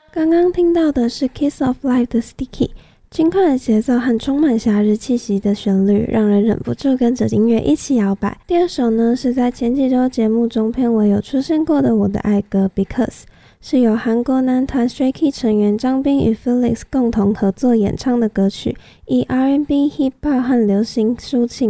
刚刚听到的是 Kiss of Life 的 Sticky， 轻快的节奏和充满夏日气息的旋律，让人忍不住跟着音乐一起摇摆。第二首呢，是在前几周节目中片尾有出现过的我的爱歌 Because， 是由韩国男团 Stray Kids 成员张彬与 Felix 共同合作演唱的歌曲，以 R&B、Hip Hop 和流行抒情